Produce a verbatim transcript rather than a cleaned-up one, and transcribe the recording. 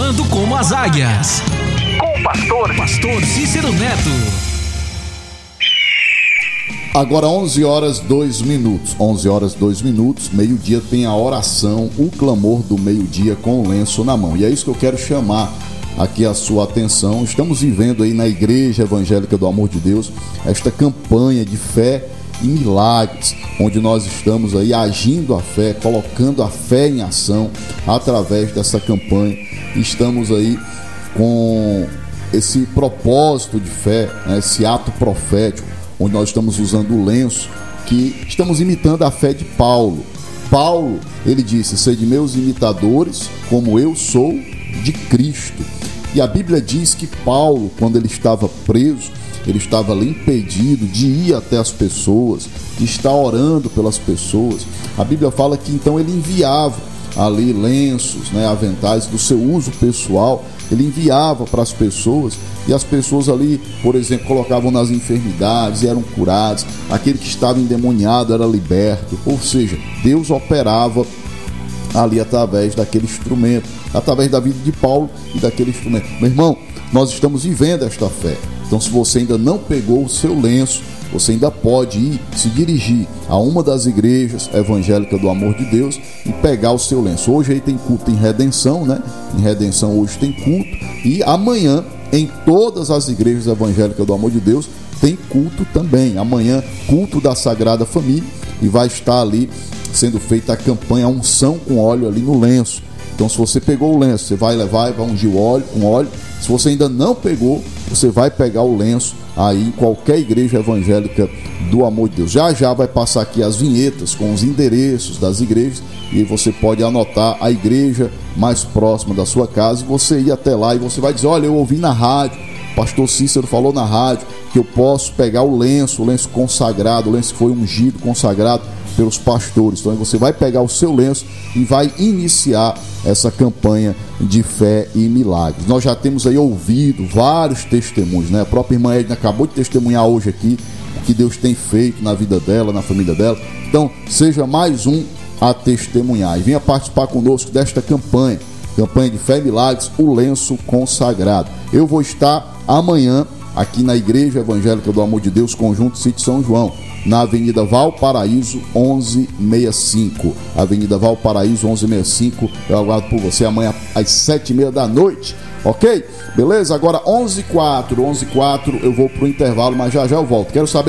voando como as águias. Com o pastor, pastor Cícero Neto. Agora onze horas dois minutos, onze horas dois minutos, meio-dia tem a oração, o clamor do meio-dia com o lenço na mão. E é isso que eu quero chamar aqui a sua atenção. Estamos vivendo aí na Igreja Evangélica do Amor de Deus esta campanha de fé e milagres, onde nós estamos aí agindo a fé, colocando a fé em ação através dessa campanha. Estamos aí com esse propósito de fé, né, esse ato profético, onde nós estamos usando o lenço, que estamos imitando a fé de Paulo. Paulo, ele disse: sede meus imitadores, como eu sou de Cristo. E a Bíblia diz que Paulo, quando ele estava preso, ele estava ali impedido de ir até as pessoas, de estar orando pelas pessoas. A Bíblia fala que então ele enviava ali lenços, né, aventais do seu uso pessoal, ele enviava para as pessoas, e as pessoas ali, por exemplo, colocavam nas enfermidades e eram curados. Aquele que estava endemoniado era liberto. Ou seja, Deus operava ali através daquele instrumento, através da vida de Paulo e daquele instrumento. Meu irmão, nós estamos vivendo esta fé. Então, se você ainda não pegou o seu lenço, você ainda pode ir se dirigir a uma das igrejas evangélicas do Amor de Deus e pegar o seu lenço. Hoje aí tem culto em Redenção, né? Em Redenção hoje tem culto, e amanhã em todas as igrejas evangélicas do Amor de Deus tem culto também. Amanhã, culto da Sagrada Família, e vai estar ali sendo feita a campanha, a unção com óleo ali no lenço. Então, se você pegou o lenço, você vai levar e vai ungir o óleo com óleo. Se você ainda não pegou, você vai pegar o lenço aí em qualquer igreja evangélica do Amor de Deus. Já já vai passar aqui as vinhetas com os endereços das igrejas, e você pode anotar a igreja mais próxima da sua casa e você ir até lá, e você vai dizer: olha, eu ouvi na rádio, o pastor Cícero falou na rádio que eu posso pegar o lenço, o lenço consagrado, o lenço que foi ungido, consagrado pelos pastores. Então você vai pegar o seu lenço e vai iniciar essa campanha de fé e milagres. Nós já temos aí ouvido vários testemunhos, né? A própria irmã Edna acabou de testemunhar hoje aqui o que Deus tem feito na vida dela, na família dela. Então seja mais um a testemunhar e venha participar conosco desta campanha, campanha de fé e milagres, o lenço consagrado. Eu vou estar amanhã aqui na Igreja Evangélica do Amor de Deus, Conjunto Sítio São João, na Avenida Valparaíso onze sessenta e cinco. Avenida Valparaíso onze sessenta e cinco. Eu aguardo por você amanhã às sete e meia da noite. Ok? Beleza? Agora onze e quatro, onze e quatro, eu vou pro intervalo, mas já já eu volto. Quero saber